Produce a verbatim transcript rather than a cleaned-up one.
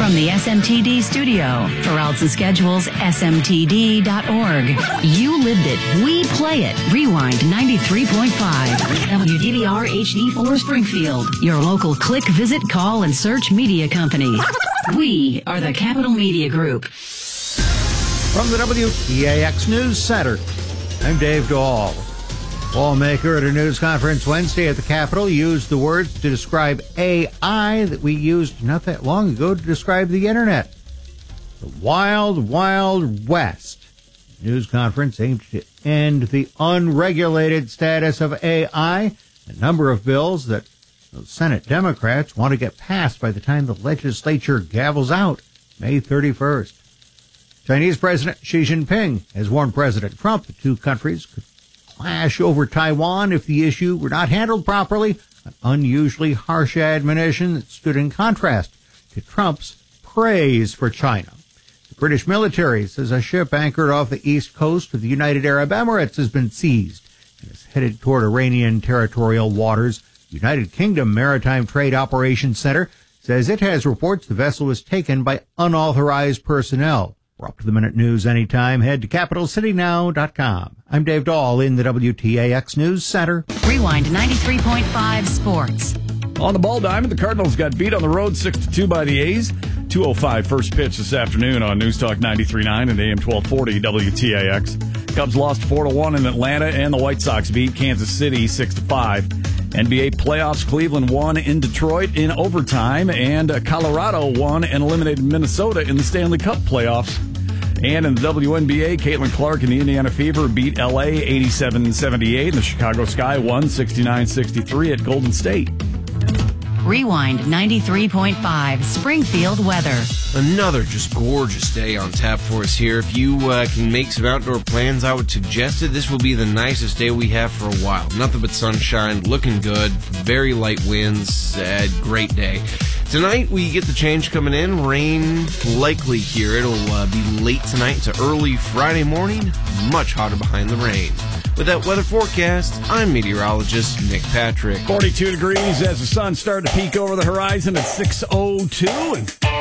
From the S M T D studio, for routes and schedules, S M T D dot org. You lived it. We play it. Rewind ninety-three point five. W D V R H D four Springfield. Your local click, visit, call, and search media company. We are the Capital Media Group. From the W T A X News Center, I'm Dave Dahl. Lawmaker at a news conference Wednesday at the Capitol used the words to describe A I that we used not that long ago to describe the Internet. The Wild, Wild West. News conference aimed to end the unregulated status of A I, a number of bills that the Senate Democrats want to get passed by the time the legislature gavels out May thirty-first. Chinese President Xi Jinping has warned President Trump the two countries could clash over Taiwan if the issue were not handled properly, an unusually harsh admonition that stood in contrast to Trump's praise for China. The British military says a ship anchored off the east coast of the United Arab Emirates has been seized and is headed toward Iranian territorial waters. The United Kingdom Maritime Trade Operations Center says it has reports the vessel was taken by unauthorized personnel. For up-to-the-minute news anytime, head to capital city now dot com. I'm Dave Dahl in the W T A X News Center. Rewind ninety-three point five Sports. On the ball diamond, the Cardinals got beat on the road six to two by the A's. two oh five first pitch this afternoon on News Talk ninety-three point nine and A M twelve forty W T A X. Cubs lost four to one in Atlanta, and the White Sox beat Kansas City six to five. N B A playoffs, Cleveland won in Detroit in overtime, and Colorado won and eliminated Minnesota in the Stanley Cup playoffs. And in the W N B A, Caitlin Clark and the Indiana Fever beat L A eighty-seven seventy-eight, and the Chicago Sky won sixty-nine sixty-three at Golden State. Rewind ninety-three point five Springfield weather. Another just gorgeous day on tap for us here. If you uh, can make some outdoor plans, I would suggest it. This will be the nicest day we have for a while. Nothing but sunshine, looking good, very light winds, uh, great day. Tonight, we get the change coming in. Rain likely here. It'll uh, be late tonight to early Friday morning. Much hotter behind the rain. With that weather forecast, I'm meteorologist Nick Patrick. forty-two degrees as the sun started to peek over the horizon at six oh two. And